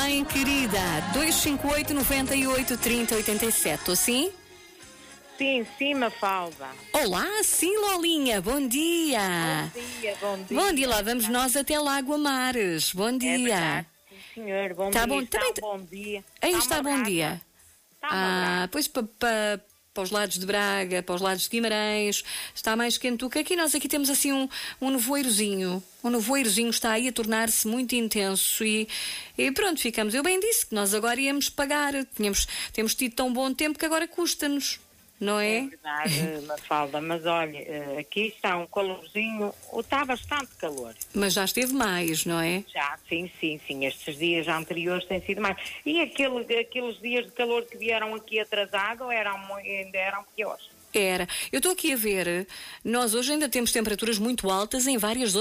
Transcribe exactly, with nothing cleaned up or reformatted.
mãe querida. dois cinco oito, nove oito, três zero oito sete. Estou sim? Sim, sim, Mafalda. Olá, sim, Lolinha. Bom dia. Bom dia, bom dia. Bom dia, lá vamos nós até Lago Amares. Bom É dia. verdade, sim, senhor. Bom Tá dia. bom, Está também um te- bom dia. Aí Está está uma bom brasa. dia. Está uma Ah, brasa. pois para pa, pa os lados de Braga, para os lados de Guimarães, está mais quente do que aqui. Nós aqui temos assim um, um nevoeirozinho. Um nevoeirozinho está aí a tornar-se muito intenso e, e pronto, ficamos. Eu bem disse que nós agora íamos pagar. Tínhamos, temos tido tão bom tempo que agora custa-nos, não É é? verdade, Mafalda, mas olha, eh, aqui está um calorzinho, está bastante calor. Mas já esteve mais, não é? Já, sim, sim, sim, estes dias anteriores têm sido mais. E aquele, aqueles dias de calor que vieram aqui atrasado eram, mu- ainda eram piores. Era. Eu estou aqui a ver, nós hoje ainda temos temperaturas muito altas em várias zonas.